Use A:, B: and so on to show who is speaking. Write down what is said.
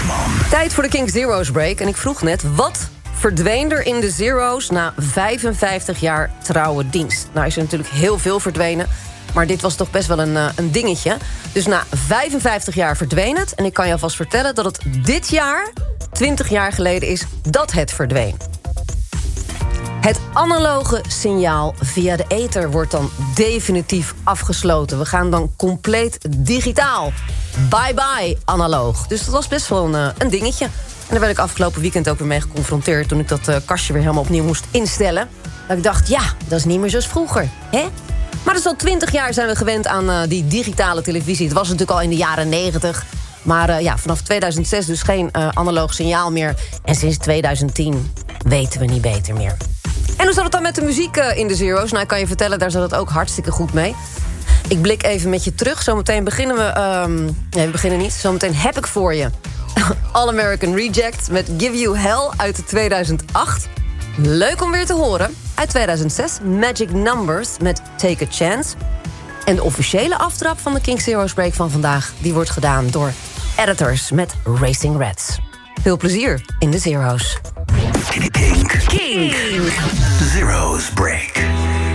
A: Beekman.
B: Tijd voor de King Zero's break. En ik vroeg net, wat verdween er in de Zero's na 55 jaar trouwe dienst? Nou is er natuurlijk heel veel verdwenen, maar dit was toch best wel een dingetje. Dus na 55 jaar verdween het. En ik kan je alvast vertellen dat het dit jaar 20 jaar geleden is dat het verdween. Het analoge signaal via de ether wordt dan definitief afgesloten. We gaan dan compleet digitaal. Bye bye analoog. Dus dat was best wel een dingetje. En daar werd ik afgelopen weekend ook weer mee geconfronteerd toen ik dat kastje weer helemaal opnieuw moest instellen. Dat ik dacht, ja, dat is niet meer zoals vroeger, hè? Maar dus al 20 jaar zijn we gewend aan die digitale televisie. Het was natuurlijk al in de jaren 90. Maar vanaf 2006 dus geen analoog signaal meer. En sinds 2010 weten we niet beter meer. En hoe zat het dan met de muziek in de Zero's? Nou, ik kan je vertellen, daar zat het ook hartstikke goed mee. Ik blik even met je terug. Zometeen beginnen we... nee, we beginnen niet. Zometeen heb ik voor je All American Reject met Give You Hell uit 2008. Leuk om weer te horen. Uit 2006 Magic Numbers met Take a Chance. En de officiële aftrap van de King Zero's break van vandaag... die wordt gedaan door Editors met Racing Reds. Veel plezier in de Zero's.
A: King Zero's break.